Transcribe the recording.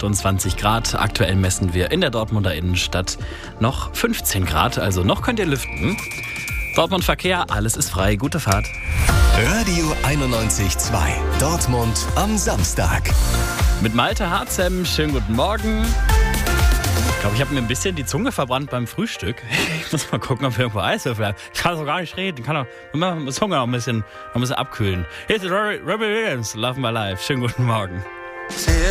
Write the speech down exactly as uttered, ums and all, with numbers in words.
achtundzwanzig Grad. Aktuell messen wir in der Dortmunder Innenstadt noch fünfzehn Grad, also noch könnt ihr lüften. Dortmund Verkehr, alles ist frei, gute Fahrt. Radio einundneunzig Komma zwei, Dortmund am Samstag. Mit Malte Harzem, schönen guten Morgen. Ich glaube, ich habe mir ein bisschen die Zunge verbrannt beim Frühstück. Ich muss mal gucken, ob wir irgendwo Eiswürfel haben. Ich kann so gar nicht reden. Ich kann auch die Zunge noch ein bisschen, noch ein bisschen abkühlen. Hier ist Robbie Williams, Love My Life. Schönen guten Morgen.